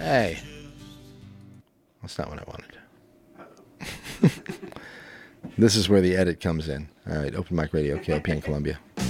Hey. That's not what I wanted. This is where the edit comes in. All right, Open Mic Radio, KLPN Columbia.